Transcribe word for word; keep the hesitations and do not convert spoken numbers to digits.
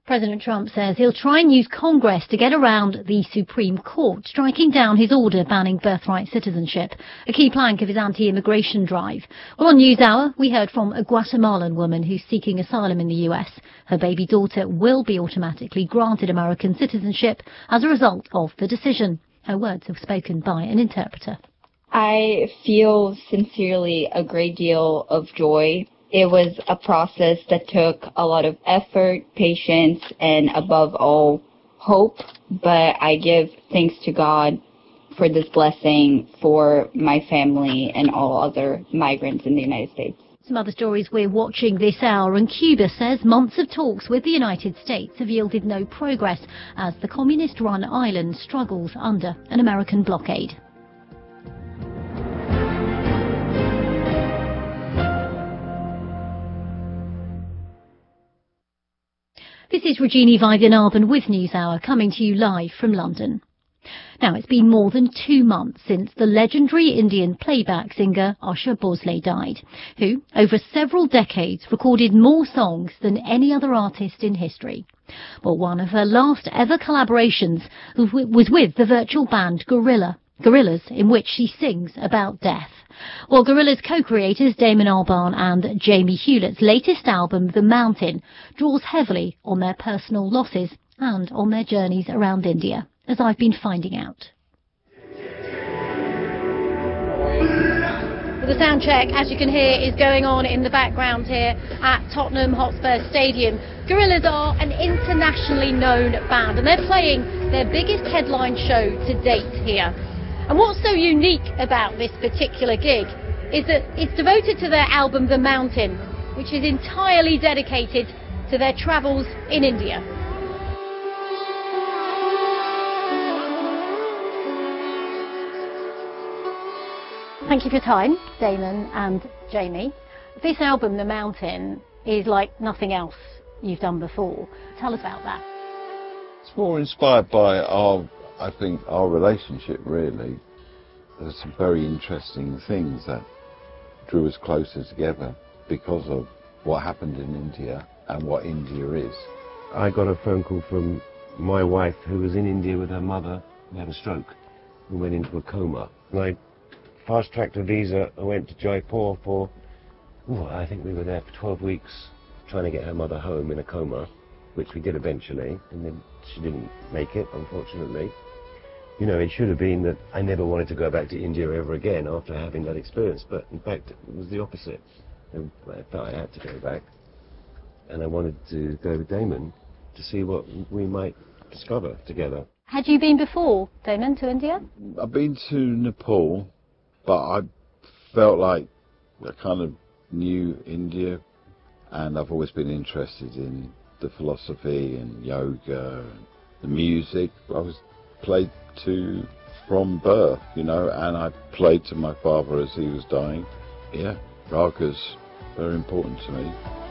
President Trump says he'll try and use Congress to get around the Supreme Court, striking down his order banning birthright citizenship, a key plank of his anti-immigration drive. Well, on NewsHour, we heard from a Guatemalan woman who's seeking asylum in the U S. Her baby daughter will be automatically granted American citizenship as a result of the decision. Her words were spoken by an interpreter. I feel sincerely a great deal of joy. It was a process that took a lot of effort, patience, and above all, hope. But I give thanks to God for this blessing for my family and all other migrants in the United States. Some other stories we're watching this hour, and Cuba says months of talks with the United States have yielded no progress as the communist-run island struggles under an American blockade. This is Regina Vaidyanathan with NewsHour, coming to you live from London. Now, it's been more than two months since the legendary Indian playback singer Asha Bhosle died, who, over several decades, recorded more songs than any other artist in history. Well, one of her last ever collaborations was with the virtual band Gorilla, Gorillaz, in which she sings about death. Well, Gorillaz co-creators Damon Albarn and Jamie Hewlett's latest album, The Mountain, draws heavily on their personal losses and on their journeys around India, as I've been finding out. Well, the sound check, as you can hear, is going on in the background here at Tottenham Hotspur Stadium. Gorillaz are an internationally known band, and they're playing their biggest headline show to date here. And what's so unique about this particular gig is that it's devoted to their album The Mountain, which is entirely dedicated to their travels in India. Thank you for your time, Damon and Jamie. This album, The Mountain, is like nothing else you've done before. Tell us about that. It's more inspired by our, I think, our relationship, really. There's some very interesting things that drew us closer together because of what happened in India and what India is. I got a phone call from my wife, who was in India with her mother, who had a stroke and went into a coma. And I fast-tracked a visa. I went to Jaipur for, ooh, I think we were there for twelve weeks, trying to get her mother home in a coma, which we did eventually, and then she didn't make it, unfortunately. You know, it should have been that I never wanted to go back to India ever again after having that experience, but in fact it was the opposite. I felt I had to go back, and I wanted to go with Damon to see what we might discover together. Had you been before, Damon, to India? I've been to Nepal, but I felt like I kind of knew India, and I've always been interested in the philosophy and yoga and the music. I was played to from birth, you know, and I played to my father as he was dying. Yeah, raga's very important to me.